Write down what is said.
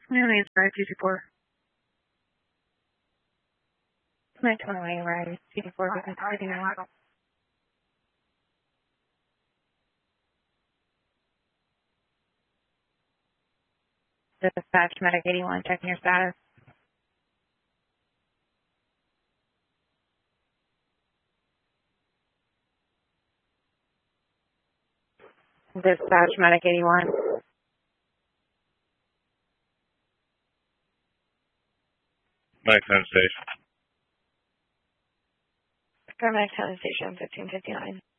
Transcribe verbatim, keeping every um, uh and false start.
My name is five two two four. My twenty-one right, two two four, because I didn't want. Dispatch Medic eighty-one, checking your status. Dispatch Medic eighty-one. Medic ten station. Paramedic ten station, fifteen fifty-nine.